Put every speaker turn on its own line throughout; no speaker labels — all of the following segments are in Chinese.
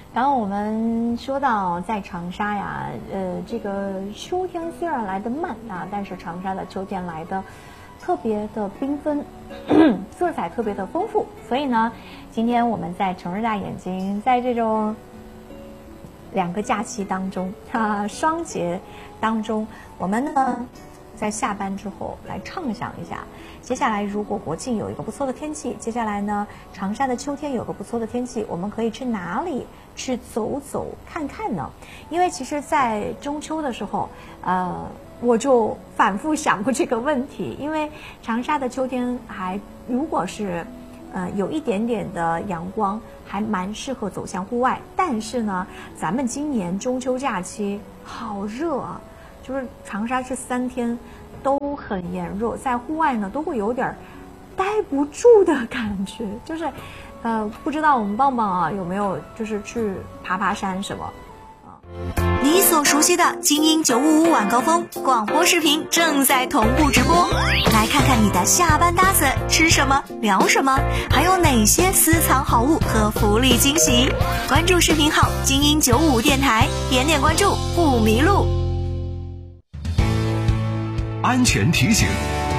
然后我们说到在长沙呀，这个秋天虽然来得慢啊，但是长沙的秋天来得特别的缤纷，色彩特别的丰富。所以呢，今天我们在城市大眼睛，在这种2个假期当中，双节当中，我们呢在下班之后来畅想一下，接下来如果国庆有一个不错的天气，接下来呢长沙的秋天有个不错的天气，我们可以去哪里去走走看看呢？因为其实在中秋的时候，我就反复想过这个问题，因为长沙的秋天如果是有一点点的阳光，还蛮适合走向户外。但是呢，咱们今年中秋假期好热啊，就是长沙这3天都很炎热，在户外呢都会有点待不住的感觉。就是不知道我们棒棒啊有没有就是去爬山什么啊？
你所熟悉的精英955晚高峰广播视频正在同步直播，来看看你的下班搭子吃什么聊什么，还有哪些私藏好物和福利惊喜。关注视频号精英955电台，点点关注不迷路。
安全提醒，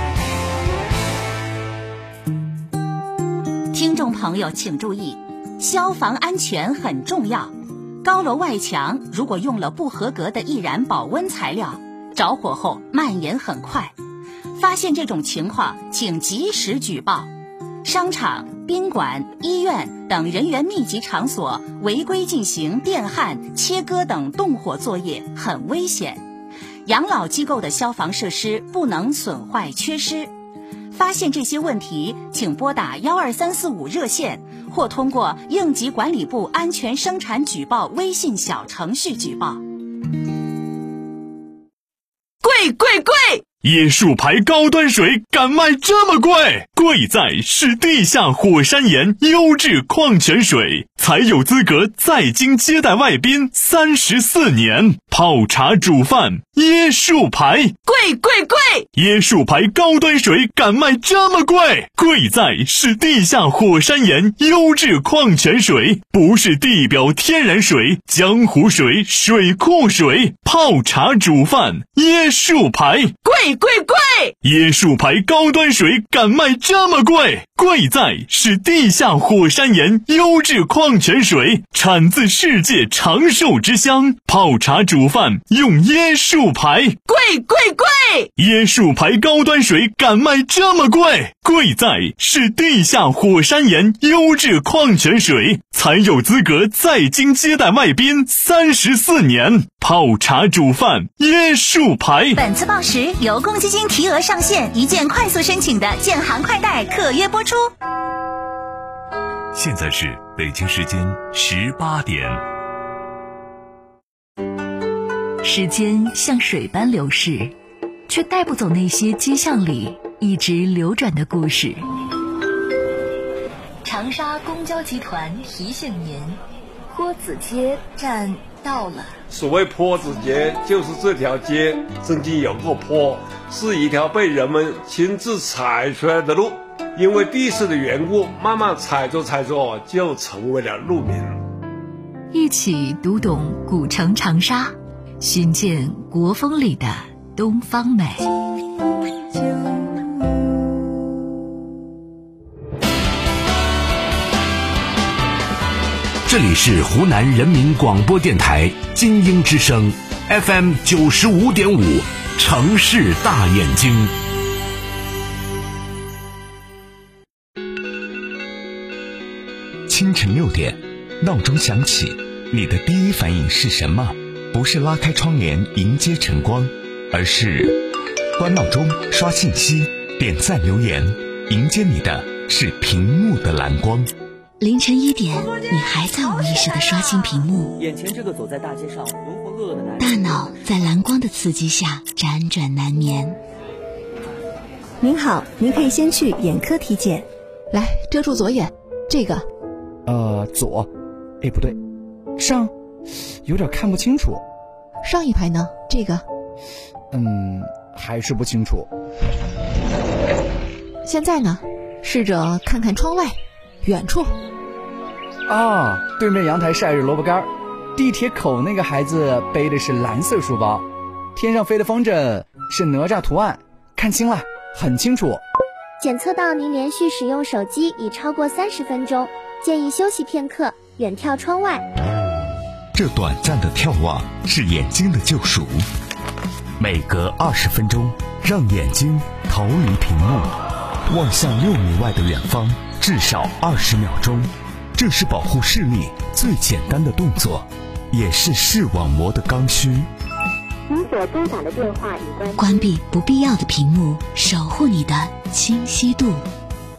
听众朋友请注意，消防安全很重要。高楼外墙如果用了不合格的易燃保温材料，着火后蔓延很快。发现这种情况，请及时举报。商场、宾馆、医院等人员密集场所违规进行电焊、切割等动火作业很危险。养老机构的消防设施不能损坏缺失。发现这些问题，请拨打12345热线，或通过应急管理部安全生产举报微信小程序举报。
贵贵贵！
椰树牌高端水敢卖这么贵？贵在是地下火山岩优质矿泉水，才有资格在京接待外宾34年。泡茶煮饭，椰树牌，
贵贵贵！
椰树牌高端水敢卖这么贵？贵在是地下火山岩优质矿泉水，不是地表天然水、江湖水、水库水。泡茶煮饭，椰树牌，
贵贵贵！
椰树牌高端水敢卖这么贵？贵在是地下火山岩优质矿泉水，产自世界长寿之乡。泡茶煮饭用椰树牌，
贵贵贵！
椰树牌高端水敢卖这么贵？贵在是地下火山岩优质矿泉水，才有资格在京接待外宾34年。泡茶煮饭，椰树牌。
本次报时由公积金提额上线一键快速申请的建行快贷特约播出。
现在是北京时间18点。
时间像水般流逝，却带不走那些街巷里一直流转的故事。长沙公交集团提醒您，坡子街站到了。
所谓坡子街，就是这条街曾经有过坡，是一条被人们亲自踩出来的路，因为地势的缘故，慢慢踩着踩着就成为了路名。
一起读懂古城长沙，寻见国风里的东方美。
这里是湖南人民广播电台精英之声 FM 95.5城市大眼睛。清晨6点，闹钟响起，你的第一反应是什么？不是拉开窗帘迎接晨光，而是关闹钟、刷信息、点赞留言，迎接你的是屏幕的蓝光。
凌晨1点，你还在无意识地刷新屏幕，
眼前这个走在大街上浑浑噩噩的男人，
大脑在蓝光的刺激下辗转难眠。
您好，您可以先去眼科体检。
来，遮住左眼，这个
左，不对，上，有点看不清楚。
上一排呢？这个
还是不清楚。
现在呢？试着看看窗外，远处。
啊，对面阳台晒着萝卜干，地铁口那个孩子背的是蓝色书包，天上飞的风筝是哪吒图案，看清了，很清楚。
检测到您连续使用手机已超过30分钟，建议休息片刻，远眺窗外。
这短暂的眺望是眼睛的救赎，每隔20分钟，让眼睛逃离屏幕，望向6米外的远方，至少20秒钟。这是保护视力最简单的动作，也是视网膜的刚需。
您所拨打的电话已关机。
关闭不必要的屏幕，守护你的清晰度。